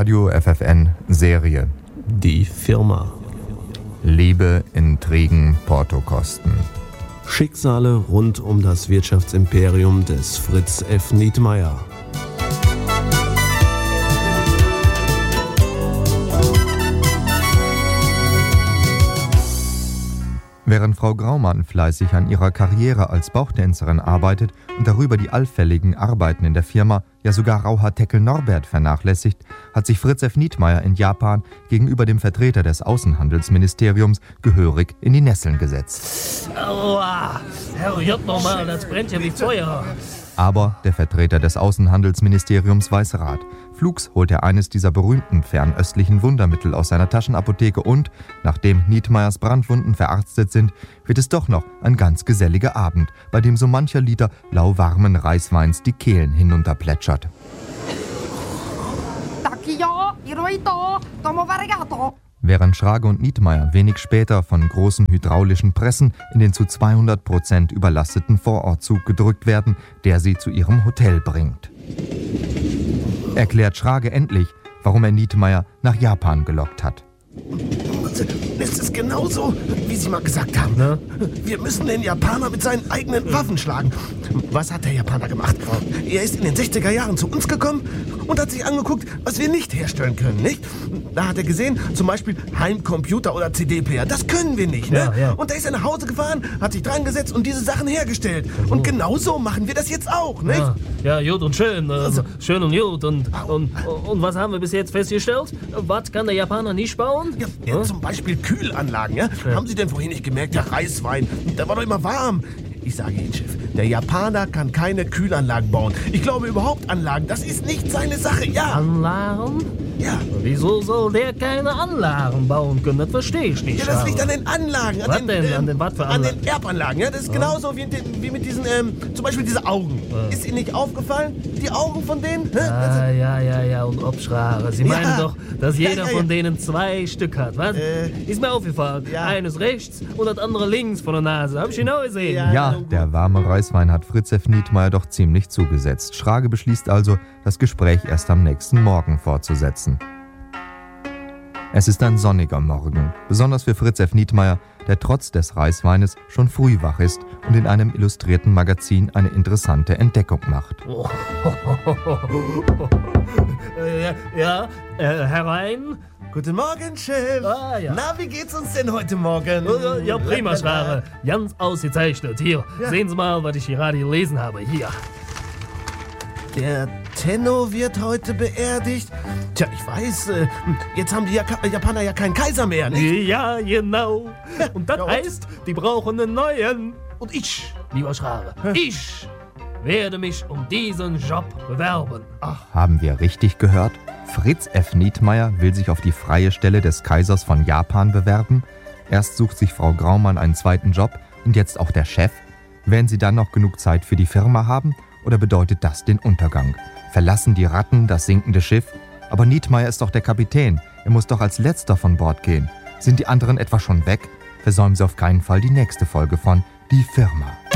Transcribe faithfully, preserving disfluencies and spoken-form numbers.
Radio F F N Serie. Die Firma. Liebe, Intrigen, Portokosten. Schicksale rund um das Wirtschaftsimperium des Fritz F. Nietmeyer. Während Frau Graumann fleißig an ihrer Karriere als Bauchtänzerin arbeitet und darüber die allfälligen Arbeiten in der Firma, ja sogar Rauhaar-Teckel Norbert vernachlässigt, hat sich Fritz F. Nietmeyer in Japan gegenüber dem Vertreter des Außenhandelsministeriums gehörig in die Nesseln gesetzt. Aua, herrgott nochmal, das brennt ja wie Feuer. Aber der Vertreter des Außenhandelsministeriums weiß Rat. Flugs holt er eines dieser berühmten fernöstlichen Wundermittel aus seiner Taschenapotheke und, nachdem Nietmeyers Brandwunden verarztet sind, wird es doch noch ein ganz geselliger Abend, bei dem so mancher Liter lauwarmen Reisweins die Kehlen hinunterplätschert. Während Schrage und Nietmeyer wenig später von großen hydraulischen Pressen in den zu zweihundert Prozent überlasteten Vorortzug gedrückt werden, der sie zu ihrem Hotel bringt. Erklärt Schrage endlich, warum er Nietmeyer nach Japan gelockt hat. Es ist genauso, wie Sie mal gesagt haben. Ne? Wir müssen den Japaner mit seinen eigenen Waffen schlagen. Was hat der Japaner gemacht? Er ist in den sechziger Jahren zu uns gekommen und hat sich angeguckt, was wir nicht herstellen können, nicht? Da hat er gesehen, zum Beispiel Heimcomputer oder C D-Player. Das können wir nicht, ne? Ja, ja. Und da ist er nach Hause gefahren, hat sich dran gesetzt und diese Sachen hergestellt. Also. Und genauso machen wir das jetzt auch, nicht? Ja, ja, gut und schön. Also, schön und gut. Und, und, und was haben wir bis jetzt festgestellt? Was kann der Japaner nicht bauen? Ja, ja, zum Beispiel Kühlanlagen, ja? ja? Haben Sie denn vorhin nicht gemerkt, der Reiswein, der war doch immer warm. Ich sage Ihnen, Chef, der Japaner kann keine Kühlanlagen bauen. Ich glaube überhaupt Anlagen, das ist nicht seine Sache, ja. Anlagen? Ja. Wieso soll der keine Anlagen bauen können? Das verstehe ich nicht. Ja, das liegt an den Anlagen. An was den, denn? Ähm, an den was für Anlagen? An den Erbanlagen, ja. Das ist ja. genauso wie, wie mit diesen, ähm, zum Beispiel diese Augen. Ja. Ist Ihnen nicht aufgefallen? Die Augen von denen? Hä? Ja, ja, ja, ja. Und Obschrare. Sie meinen ja. doch, dass jeder ja, ja, ja. von denen zwei Stück hat, was? Äh, ist mir aufgefallen. Ja. Eines rechts und das andere links von der Nase. Hab ich genau gesehen. Ja, ja, der warme Reiswein hat Fritz F. Nietmeyer doch ziemlich zugesetzt. Schrage beschließt also, das Gespräch erst am nächsten Morgen fortzusetzen. Es ist ein sonniger Morgen, besonders für Fritz F. Nietmeyer, der trotz des Reisweines schon früh wach ist und in einem illustrierten Magazin eine interessante Entdeckung macht. Oh. ja, ja äh, herein. Guten Morgen, Chef. Ah, ja. Na, wie geht's uns denn heute Morgen? Ja, prima, Schrare. Ganz ausgezeichnet. Hier, ja. Sehen Sie mal, was ich gerade gelesen habe. Hier. Der Tenno wird heute beerdigt. Tja, ich weiß, äh, jetzt haben die Jak- Japaner ja keinen Kaiser mehr, nicht? Ja, genau. Und das ja, heißt, die brauchen einen neuen. Und ich, lieber Schrare, ich werde mich um diesen Job bewerben. Ach. Haben wir richtig gehört? Fritz F. Nietmeyer will sich auf die freie Stelle des Kaisers von Japan bewerben. Erst sucht sich Frau Graumann einen zweiten Job und jetzt auch der Chef. Werden sie dann noch genug Zeit für die Firma haben? Oder bedeutet das den Untergang? Verlassen die Ratten das sinkende Schiff? Aber Nietmeyer ist doch der Kapitän. Er muss doch als Letzter von Bord gehen. Sind die anderen etwa schon weg? Versäumen Sie auf keinen Fall die nächste Folge von Die Firma.